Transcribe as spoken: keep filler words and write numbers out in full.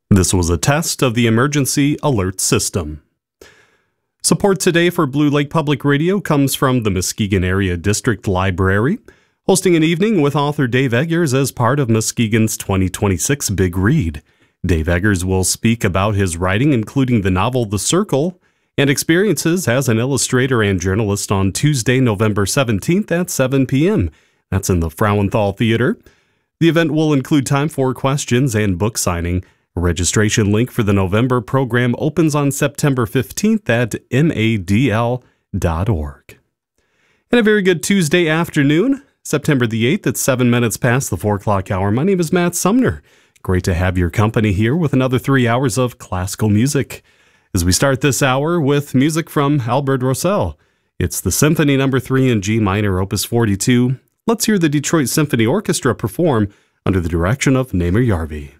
This was a test of the emergency alert system. Support today for Blue Lake Public Radio comes from the Muskegon Area District Library, hosting an evening with author Dave Eggers as part of Muskegon's twenty twenty-six Big Read. Dave Eggers will speak about his writing, including the novel The Circle, and experiences as an illustrator and journalist on Tuesday, November seventeenth at seven p.m. That's in the Frauenthal Theater. The event will include time for questions and book signing. A registration link for the November program opens on September fifteenth at M A D L dot org. And a very good Tuesday afternoon, September the eighth at seven minutes past the four o'clock hour. My name is Matt Sumner. Great to have your company here with another three hours of classical music. As we start this hour with music from Albert Roussel. It's the Symphony Number three in G minor, Opus forty-two. Let's hear the Detroit Symphony Orchestra perform under the direction of Namer Yarvi.